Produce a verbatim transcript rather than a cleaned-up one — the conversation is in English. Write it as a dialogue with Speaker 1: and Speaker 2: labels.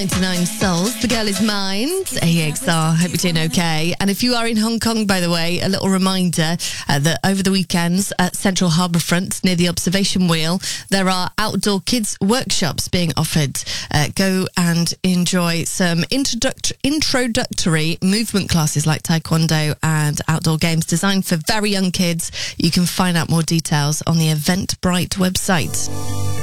Speaker 1: ninety-nine Souls, The Girl Is Mine, A X R. Hope you're doing okay. And if you are in Hong Kong, by the way, a little reminder uh, that over the weekends at Central Harbourfront near the observation wheel, there are outdoor kids workshops being offered. Uh, go and enjoy some introduct- introductory movement classes like Taekwondo and outdoor games designed for very young kids. You can find out more details on the Eventbrite website.